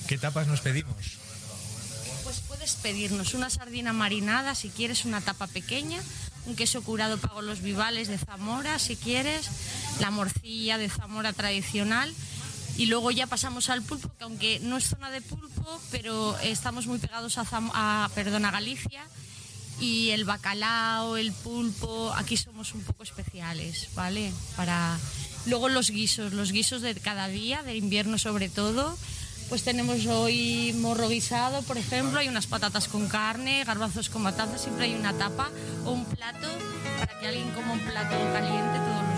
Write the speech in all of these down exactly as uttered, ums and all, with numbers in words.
¿Qué tapas nos pedimos? Pues puedes pedirnos una sardina marinada, si quieres, una tapa pequeña, un queso curado para los vivales de Zamora, si quieres, la morcilla de Zamora tradicional, y luego ya pasamos al pulpo, que aunque no es zona de pulpo, pero estamos muy pegados a, Zam- a, perdón, a Galicia, y el bacalao, el pulpo, aquí somos un poco especiales, ¿vale? Para... Luego los guisos, los guisos de cada día, de invierno sobre todo. Pues tenemos hoy morro guisado, por ejemplo, hay unas patatas con carne, garbanzos con matanza, siempre hay una tapa o un plato para que alguien coma un plato caliente todos los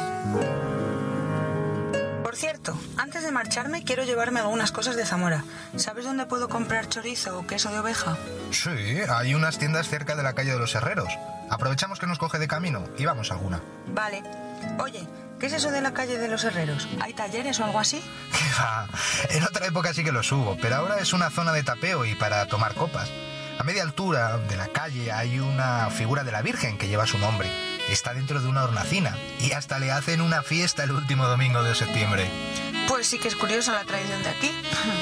días. Por cierto, antes de marcharme quiero llevarme algunas cosas de Zamora. ¿Sabes dónde puedo comprar chorizo o queso de oveja? Sí, hay unas tiendas cerca de la calle de los Herreros. Aprovechamos que nos coge de camino y vamos a alguna. Vale. Oye, ¿qué es eso de la calle de los Herreros? ¿Hay talleres o algo así? ¿Qué va? En otra época sí que los hubo, pero ahora es una zona de tapeo y para tomar copas. A media altura de la calle hay una figura de la Virgen que lleva su nombre. Está dentro de una hornacina y hasta le hacen una fiesta el último domingo de septiembre. Pues sí que es curiosa la tradición de aquí.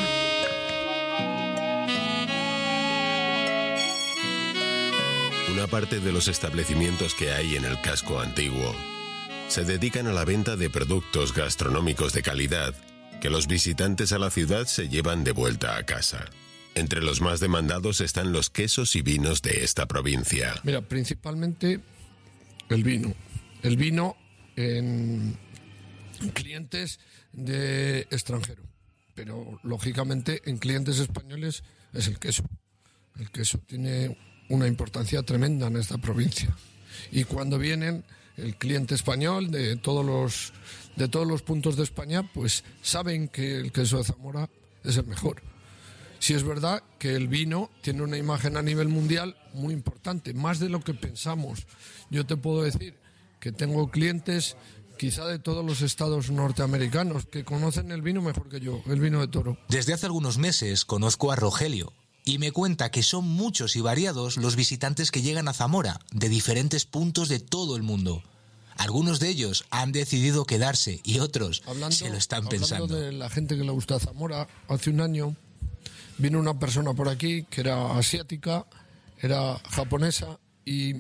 Una parte de los establecimientos que hay en el casco antiguo se dedican a la venta de productos gastronómicos de calidad que los visitantes a la ciudad se llevan de vuelta a casa. Entre los más demandados están los quesos y vinos de esta provincia. Mira, principalmente el vino. El vino en clientes de extranjero, pero lógicamente en clientes españoles es el queso. El queso tiene una importancia tremenda en esta provincia. Y cuando vienen el cliente español de todos los de todos los puntos de España, pues saben que el queso de Zamora es el mejor. Sí es verdad que el vino tiene una imagen a nivel mundial muy importante, más de lo que pensamos. Yo te puedo decir que tengo clientes quizá de todos los estados norteamericanos que conocen el vino mejor que yo, el vino de toro. Desde hace algunos meses conozco a Rogelio y me cuenta que son muchos y variados los visitantes que llegan a Zamora de diferentes puntos de todo el mundo. Algunos de ellos han decidido quedarse y otros hablando, se lo están pensando. Hablando de la gente que le gusta Zamora, hace un año vino una persona por aquí que era asiática, era japonesa y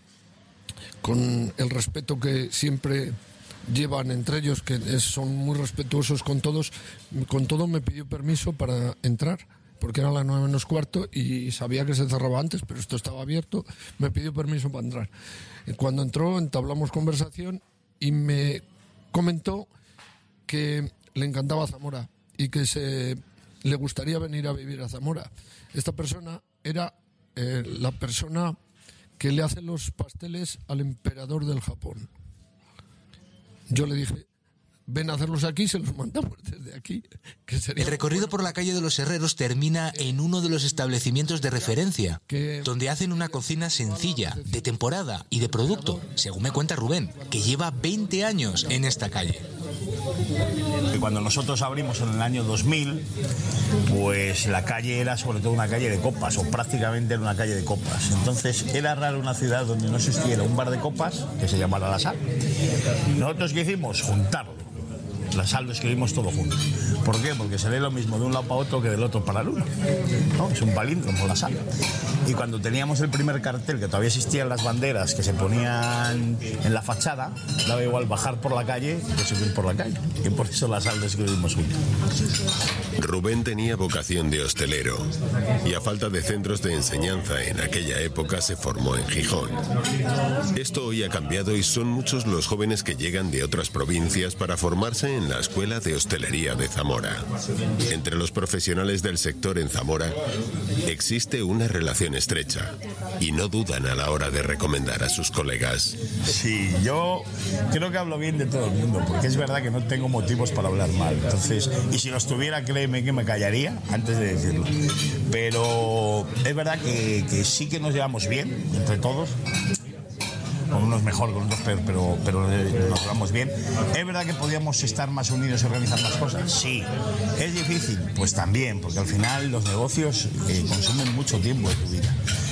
con el respeto que siempre llevan entre ellos, que es, son muy respetuosos con todos, con todo me pidió permiso para entrar, porque eran las nueve menos cuarto y sabía que se cerraba antes, pero esto estaba abierto, me pidió permiso para entrar. Cuando entró entablamos conversación y me comentó que le encantaba Zamora y que se le gustaría venir a vivir a Zamora. Esta persona era eh, la persona que le hace los pasteles al emperador del Japón. Yo le dije, ven a hacerlos aquí, se los mandamos desde aquí. Que sería el recorrido bueno. por la calle de los Herreros termina en uno de los establecimientos de referencia, donde hacen una cocina sencilla, de temporada y de producto, según me cuenta Rubén, que lleva veinte años en esta calle. Cuando nosotros abrimos en el año dos mil, pues la calle era sobre todo una calle de copas, o prácticamente era una calle de copas. Entonces era raro una ciudad donde no existiera un bar de copas que se llamara La Sal. Nosotros ¿qué hicimos? Juntarlo. La Sal lo escribimos todo junto. ¿Por qué? Porque se lee lo mismo de un lado para otro que del otro para el uno, ¿no? Es un palíndromo, La Sal. Y cuando teníamos el primer cartel, que todavía existían las banderas que se ponían en la fachada, daba igual bajar por la calle que subir por la calle. Y por eso La Sal lo escribimos junto. Rubén tenía vocación de hostelero y a falta de centros de enseñanza en aquella época se formó en Gijón. Esto hoy ha cambiado y son muchos los jóvenes que llegan de otras provincias para formarse en la Escuela de Hostelería de Zamora. Entre los profesionales del sector en Zamora existe una relación estrecha y no dudan a la hora de recomendar a sus colegas. Sí, yo creo que hablo bien de todo el mundo, porque es verdad que no tengo motivos para hablar mal. Entonces, y si los tuviera, créeme que me callaría antes de decirlo. Pero es verdad que, que sí que nos llevamos bien entre todos. Con unos mejor, con otros peor, pero, pero nos llevamos bien. ¿Es verdad que podíamos estar más unidos y organizar más cosas? Sí. ¿Es difícil? Pues también, porque al final los negocios eh, consumen mucho tiempo de tu vida.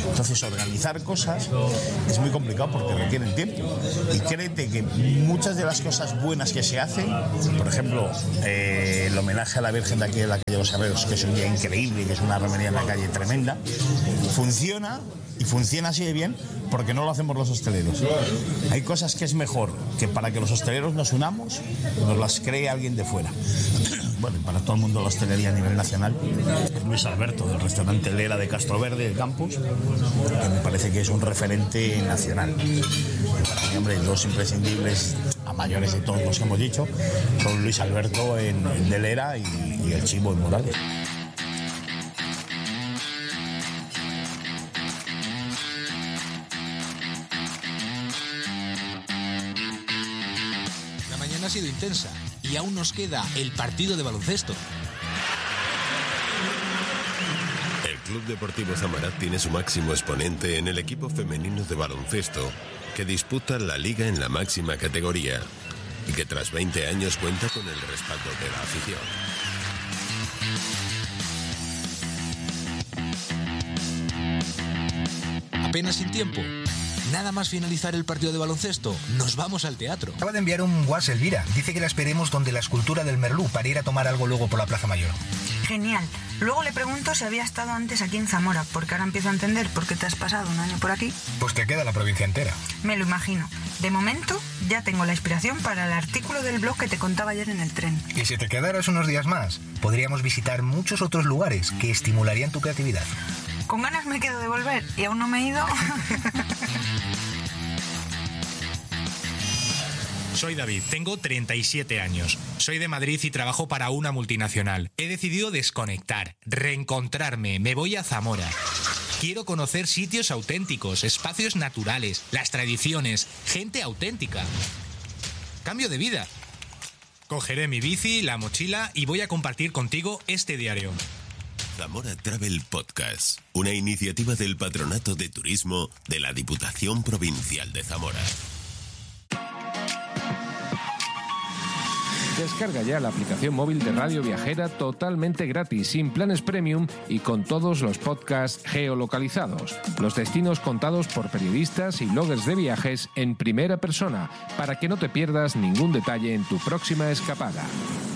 Entonces, organizar cosas es muy complicado porque requieren tiempo. Y créete que muchas de las cosas buenas que se hacen, por ejemplo, eh, el homenaje a la Virgen de aquí de la calle de los Herreros, que es un día increíble, que es una romería en la calle tremenda, funciona y funciona así de bien porque no lo hacemos los hosteleros. Hay cosas que es mejor que para que los hosteleros nos unamos, nos las cree alguien de fuera. Bueno, y para todo el mundo la hostelería a nivel nacional, Luis Alberto, del restaurante Lera de Castroverde, del campus, que me parece que es un referente nacional. Y para mí, hombre, dos imprescindibles a mayores de todos los que hemos dicho, son Luis Alberto en, en de Lera y, y el Chivo en Morales. Ha sido intensa y aún nos queda el partido de baloncesto. El Club Deportivo Zamarat tiene su máximo exponente en el equipo femenino de baloncesto que disputa la liga en la máxima categoría y que tras veinte años cuenta con el respaldo de la afición. Apenas sin tiempo. Nada más finalizar el partido de baloncesto, nos vamos al teatro. Acaba de enviar un WhatsApp Elvira. Dice que la esperemos donde la escultura del Merlú para ir a tomar algo luego por la Plaza Mayor. Genial. Luego le pregunto si había estado antes aquí en Zamora, porque ahora empiezo a entender por qué te has pasado un año por aquí. Pues te queda la provincia entera. Me lo imagino. De momento, ya tengo la inspiración para el artículo del blog que te contaba ayer en el tren. Y si te quedaras unos días más, podríamos visitar muchos otros lugares que estimularían tu creatividad. Con ganas me quedo de volver y aún no me he ido. Soy David, tengo treinta y siete años. Soy de Madrid y trabajo para una multinacional. He decidido desconectar, reencontrarme, me voy a Zamora. Quiero conocer sitios auténticos, espacios naturales, las tradiciones, gente auténtica. Cambio de vida. Cogeré mi bici, la mochila y voy a compartir contigo este diario. Zamora Travel Podcast, una iniciativa del Patronato de Turismo de la Diputación Provincial de Zamora. Descarga ya la aplicación móvil de Radio Viajera totalmente gratis, sin planes premium y con todos los podcasts geolocalizados. Los destinos contados por periodistas y bloggers de viajes en primera persona, para que no te pierdas ningún detalle en tu próxima escapada.